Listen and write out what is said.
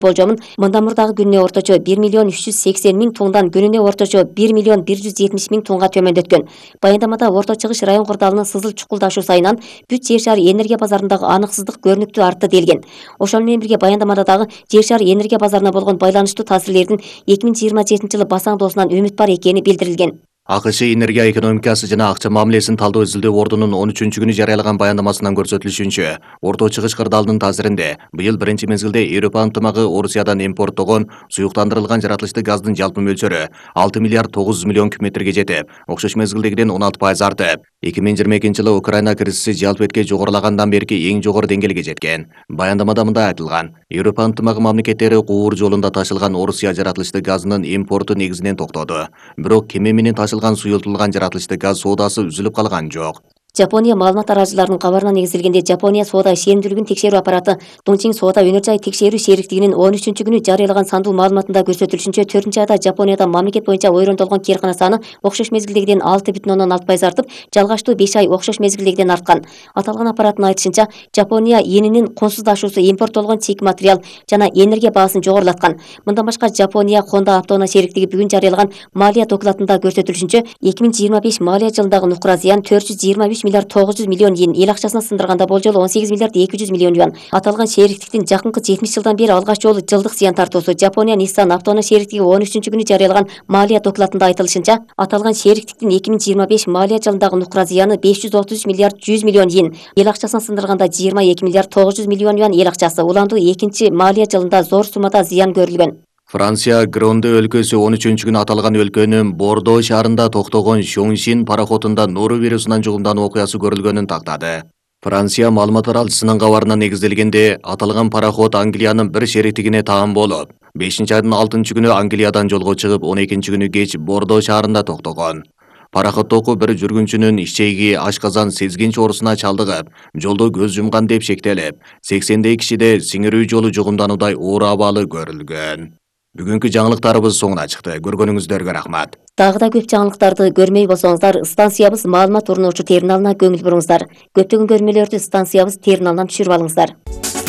болжомун мындан мурдагы күнүнө орточо 1.380.000 тоннадан күнүнө орточо 1.170.000 тоннага төмөндөткөн. Баяндамада Орто Чыгыш район курдалынын сызыл чукулдашуу сайынан бүт жер шары энергия базарындагы аныксыздык көрүнүктүү артты делген. Ошол менен бирге баяндамада дагы жер шары энергия базарына болгон байланыштуу таасирлердин 2027-жылы басаңдоосунан үмүт бар экени билдирилген. АКШ энергия экономикасы жана акча мамилесин талдоо изилдөө бордунун 13-күнү жарыялаган баяндамасынан көрсөтүлүшүнчө, Орто Чыгыш кырдаалынын таасиринде быйыл биринчи мезгилде Европа ынтымагы Орусиядан импорттогон суюктандырылган жаратылыштуу газдын жалпы мөлчөрү 6 миллиард 900 миллион кубметрге жетип, окшош мезгилдегиден 16% артып, 2022-жылы Украина кризиси жалпы этке жогорулагандан берки эң жогору деңгээлге жеткен. Баяндамада мындай айтылган: Европа ынтымагы мамлекеттери куур жолунда ташылган Орусия жаратылыштуу газынын импорту негизинен токтоду. Бирок кеме менен ташылган суюлтулган жаратылыштуу газ соодасы үзүлүп калган жок. Жапония маалымат арачыларынын кабарына негизделгенде Жапония соода ишенимдүүлүгүн текшерүү аппараты Дongqing соода өнөр жай текшерүү шериктигинин 13-күнү жарыялаган сандуу маалыматында көрсөтүлүшүнчө 4-айда Жапонияда мамлекет боюнча ойрондолгон кээркана саны окшош мезгилдегиден 6,6% артып, жалгаштуу 5 ай окшош мезгилдегиден арткан. Аталган аппараттын айтышынча, Жапония энинин консуздашуусу импорттолгон чийик материал жана энергия баасын жогорулаткан. Мындан башка Жапония Honda автоунаа шериктиги бүгүн жарыялаган малия докладында көрсөтүлүшүнчө 2025 малия жылындагы нукура зыян 423 миллиард 900 миллион йен, эл акчасына сындырганда болжолу 18 миллиард 200 миллион юан. Аталган шериктиктин жакынкы 70 жылдан бери алгач жолу жылдык зыян тартуусу Жапония Nissan автоунаа шериктиги 13-күнү жарыялаган малия докладында айтылышынча, аталган шериктиктин 2025 малия жылындагы нукура зыяны 533 миллиард 100 миллион йен, эл акчасына сындырганда 22 миллиард 900 миллион юан эл акчасы. Уландуу экинчи малия жылында зор суммада зыян көрүлгөн. Франция Гронде өлкөсү 13-күнү аталган өлкөнүн Бордо шаарында токтогон Шоңшин пароходунда нору вирусунан жугумдануу окуясы көрүлгөнүн тактады. Франция маалымат аралчысынын кабарына негизделгенде, аталган пароход Англиянын бир шериктигине таан болуп, 5-айдын 6-күнү Англиядан жолго чыгып, 12-күнү кеч Бордо шаарында токтогон. Пароходдогу бир жүргүнчүнүн ишчеги ашказан сезгинч оорусуна чалдыгып, жолдо көз жумган деп шектелип, 80дей кишиде сиңирүү жолу жугумдануудай оор абалы көрүлгөн. Бүгүнкү жаңылыктарыбыз соңуна чыкты. Көргөнүңүздөргө рахмат. Дагы да көп жаңылыктарды көрмөй болсоңуздар, станциябыз маалымат орнотуучу терминалына көңүл буруңуздар. Көптөгөн көрмөлөрдү станциябыз терминалынан түшүрүп алыңыздар.